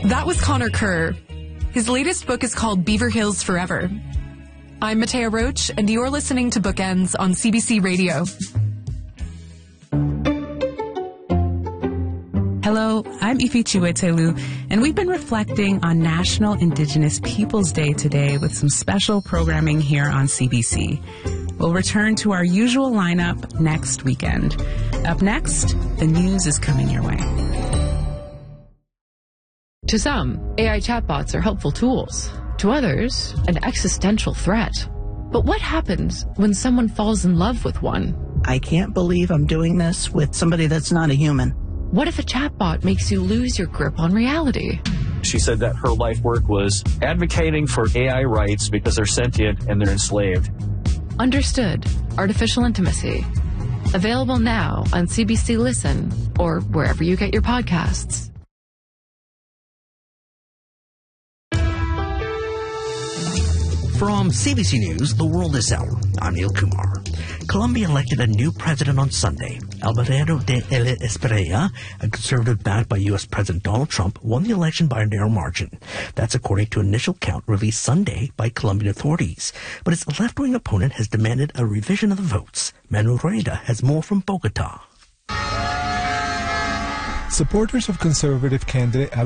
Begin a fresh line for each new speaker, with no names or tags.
That was Connor Kerr. His latest book is called Beaver Hills Forever. I'm Matea Roach, and you're listening to Bookends on CBC Radio.
Hello, I'm Ifi Chiwetelu, and we've been reflecting on National Indigenous Peoples Day today with some special programming here on CBC. We'll return to our usual lineup next weekend. Up next, the news is coming your way.
To some, AI chatbots are helpful tools. To others, an existential threat. But what happens when someone falls in love with one?
I can't believe I'm doing this with somebody that's not a human.
What if a chatbot makes you lose your grip on reality?
She said that her life work was advocating for AI rights because they're sentient and they're enslaved.
Understood. Artificial Intimacy. Available now on CBC Listen or wherever you get your podcasts.
From CBC News, The World This Hour, I'm Neil Kumar. Colombia elected a new president on Sunday. Alvarado de Esperella, a conservative backed by U.S. President Donald Trump, won the election by a narrow margin. That's according to an initial count released Sunday by Colombian authorities. But his left-wing opponent has demanded a revision of the votes. Manuel Rueda has more from Bogota.
Supporters of conservative candidate